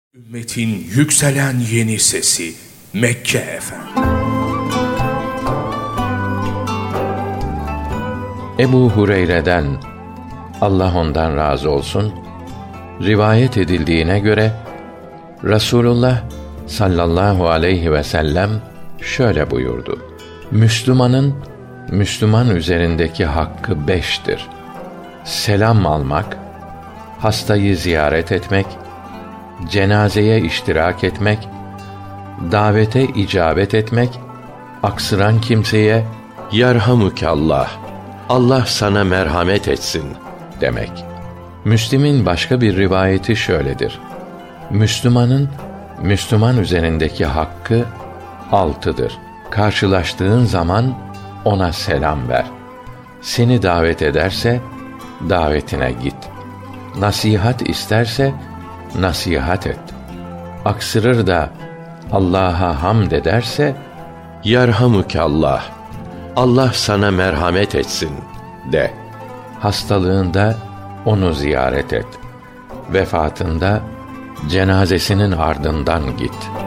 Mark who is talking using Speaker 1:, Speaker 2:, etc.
Speaker 1: Ümmetin yükselen yeni sesi Mekke Efendi.
Speaker 2: Ebu Hureyre'den, Allah ondan razı olsun, rivayet edildiğine göre Resulullah sallallahu aleyhi ve sellem şöyle buyurdu: Müslümanın Müslüman üzerindeki hakkı 5'tir. Selam almak, hastayı ziyaret etmek, cenazeye iştirak etmek, davete icabet etmek, aksıran kimseye "Yerhamukallah, Allah sana merhamet etsin" demek. Müslim'in başka bir rivayeti şöyledir: Müslümanın Müslüman üzerindeki hakkı 6'dır. Karşılaştığın zaman ona selam ver. Seni davet ederse davetine git. Nasihat isterse nasihat et. Aksırır da Allah'a hamd ederse "Yerhamukallah, Allah sana merhamet etsin" de. Hastalığında onu ziyaret et. Vefatında cenazesinin ardından git.